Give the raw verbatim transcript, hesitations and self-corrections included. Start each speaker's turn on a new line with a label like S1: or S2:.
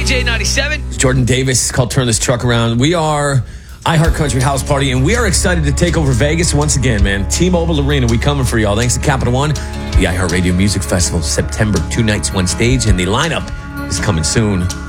S1: J ninety-seven.
S2: It's Jordan Davis. It's called Turn This Truck Around. We are iHeart Country House Party, and we are excited to take over Vegas once again, man. T-Mobile Arena, we coming for y'all. Thanks to Capital One. The iHeartRadio Music Festival, September, two nights, one stage, and the lineup is coming soon.